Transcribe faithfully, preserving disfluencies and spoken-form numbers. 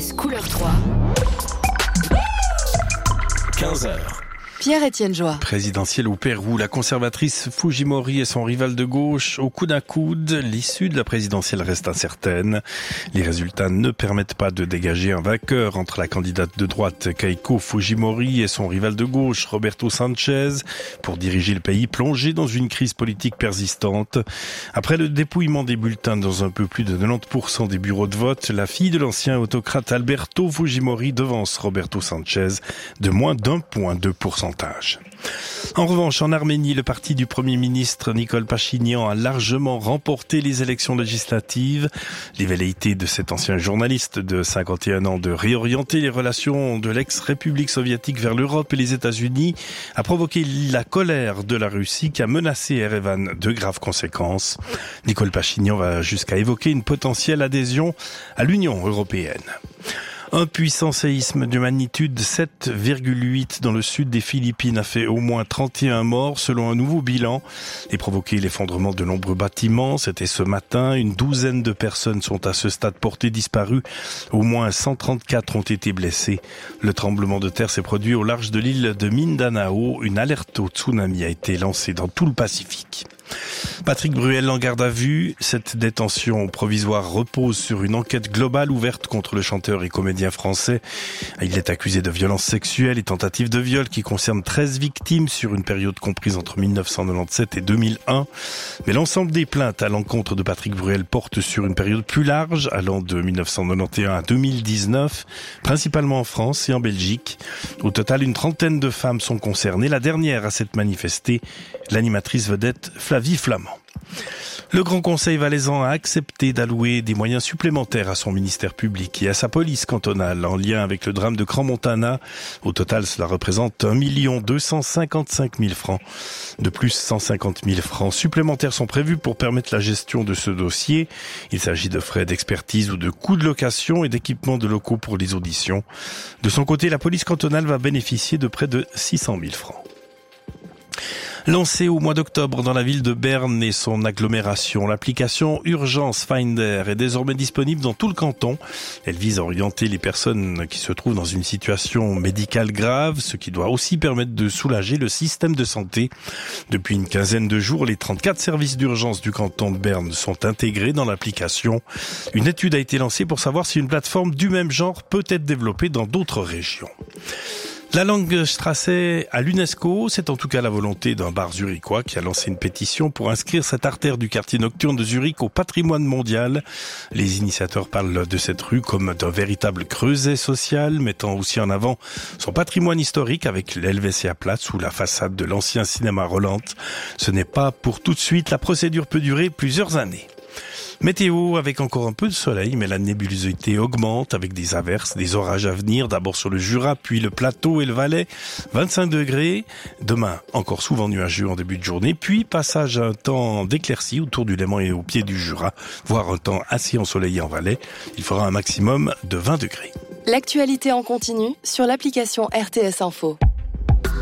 S couleur trois. quinze heures. Pierre-Étienne Joie. Présidentielle au Pérou, la conservatrice Fujimori et son rival de gauche au coude à coude. L'issue de la présidentielle reste incertaine. Les résultats ne permettent pas de dégager un vainqueur entre la candidate de droite Keiko Fujimori et son rival de gauche Roberto Sanchez pour diriger le pays plongé dans une crise politique persistante. Après le dépouillement des bulletins dans un peu plus de quatre-vingt-dix pour cent des bureaux de vote, la fille de l'ancien autocrate Alberto Fujimori devance Roberto Sanchez de moins d'un point de pourcentage. En revanche, en Arménie, le parti du Premier ministre Nikol Pachinian a largement remporté les élections législatives. Les velléités de cet ancien journaliste de cinquante et un ans de réorienter les relations de l'ex-république soviétique vers l'Europe et les États-Unis a provoqué la colère de la Russie qui a menacé Erevan de graves conséquences. Nikol Pachinian va jusqu'à évoquer une potentielle adhésion à l'Union européenne. Un puissant séisme de magnitude sept virgule huit dans le sud des Philippines a fait au moins trente et un morts selon un nouveau bilan et provoqué l'effondrement de nombreux bâtiments. C'était ce matin. Une douzaine de personnes sont à ce stade portées disparues. Au moins cent trente-quatre ont été blessés. Le tremblement de terre s'est produit au large de l'île de Mindanao. Une alerte au tsunami a été lancée dans tout le Pacifique. Patrick Bruel en garde à vue. Cette détention provisoire repose sur une enquête globale ouverte contre le chanteur et comédien français. Il est accusé de violences sexuelles et tentatives de viol qui concernent treize victimes sur une période comprise entre mille neuf cent quatre-vingt-dix-sept et deux mille un. Mais l'ensemble des plaintes à l'encontre de Patrick Bruel portent sur une période plus large, allant de mille neuf cent quatre-vingt-onze à deux mille dix-neuf, principalement en France et en Belgique. Au total, une trentaine de femmes sont concernées. La dernière à s'être manifestée, l'animatrice vedette Flavie Flamand. Le Grand Conseil valaisan a accepté d'allouer des moyens supplémentaires à son ministère public et à sa police cantonale en lien avec le drame de Crans-Montana. Au total, cela représente un million deux cent cinquante-cinq mille francs. De plus, cent cinquante mille francs supplémentaires sont prévus pour permettre la gestion de ce dossier. Il s'agit de frais d'expertise ou de coûts de location et d'équipement de locaux pour les auditions. De son côté, la police cantonale va bénéficier de près de six cent mille francs. Lancée au mois d'octobre dans la ville de Berne et son agglomération, l'application Urgence Finder est désormais disponible dans tout le canton. Elle vise à orienter les personnes qui se trouvent dans une situation médicale grave, ce qui doit aussi permettre de soulager le système de santé. Depuis une quinzaine de jours, les trente-quatre services d'urgence du canton de Berne sont intégrés dans l'application. Une étude a été lancée pour savoir si une plateforme du même genre peut être développée dans d'autres régions. La Langstrasse à l'UNESCO, c'est en tout cas la volonté d'un bar zurichois qui a lancé une pétition pour inscrire cette artère du quartier nocturne de Zurich au patrimoine mondial. Les initiateurs parlent de cette rue comme d'un véritable creuset social, mettant aussi en avant son patrimoine historique avec l'Helvetiaplatz ou la façade de l'ancien cinéma Roland. Ce n'est pas pour tout de suite, la procédure peut durer plusieurs années. Météo avec encore un peu de soleil, mais la nébulosité augmente avec des averses, des orages à venir, d'abord sur le Jura, puis le plateau et le Valais. vingt-cinq degrés. Demain, encore souvent nuageux en début de journée, puis passage à un temps d'éclaircie autour du Léman et au pied du Jura, voire un temps assez ensoleillé en Valais. Il fera un maximum de vingt degrés. L'actualité en continu sur l'application R T S Info.